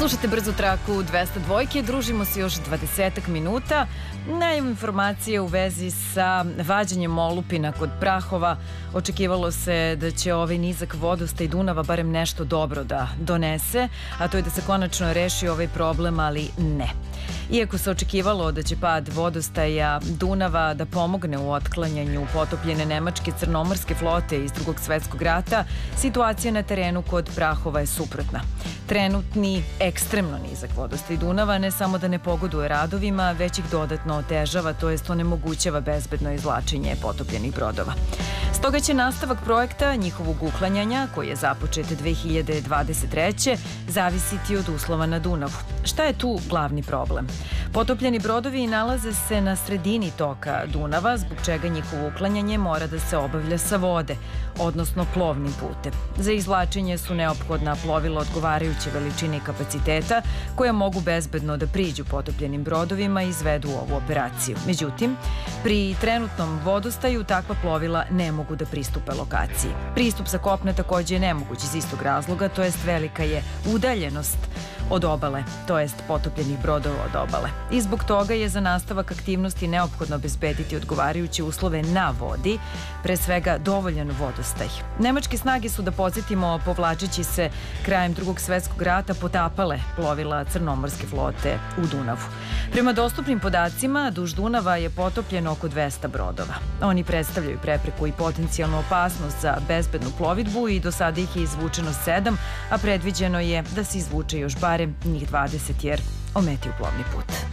Slušate brzu traku 202. Družimo se još 20 minuta. Najave informacije u vezi sa vađenjem olupina kod Prahova. Očekivalo se da će ovaj nizak vodostaj Dunava barem nešto dobro da donese, a to je da se konačno reši ovaj problem, ali ne. Iako se očekivalo da će pad vodostaja Dunava da pomogne u otklanjanju potopljene nemačke crnomorske flote iz Drugog svetskog rata, situacija na terenu kod Prahova je suprotna. Trenutni ekstremno nizak vodostaj Dunava ne samo da ne pogoduje radovima, već ih dodatno otežava, to jest onemogućava bezbedno izvlačenje potopljenih brodova. Stoga će nastavak projekta njihovog uklanjanja, koji je započet 2023. zavisiti od uslova na Dunavu. Šta je tu glavni problem? Potopljeni brodovi nalaze se na sredini toka Dunava, zbog čega njihovo uklanjanje mora da se obavlja sa vode, odnosno plovnim putem. Za izvlačenje su neophodna plovila odgovarajuće veličine i kapaciteta, koja mogu bezbedno da priđu potopljenim brodovima i izvedu ovu operaciju. Međutim, pri trenutnom vodostaju takva plovila ne mogu da pristupe lokaciji. Pristup sa kopna takođe je nemoguć iz istog razloga, to jest velika je udaljenost od obale, to jest potopljenih brodova od obale. I zbog toga je za nastavak aktivnosti neophodno obezbediti odgovarajuće uslove na vodi, pre svega dovoljan vodostaj. Nemačke snage su, da podsjetimo, povlačeći se krajem Drugog svetskog rata, potapale plovila crnomorske flote u Dunavu. Prema dostupnim podacima, duž Dunava je potopljeno oko 200 brodova. Oni predstavljaju prepreku i potencijalnu opasnost za bezbednu plovidbu i do sada ih je izvučeno 7, a predviđeno je da se izvuče još barem njih 20 jer ometio plovni put.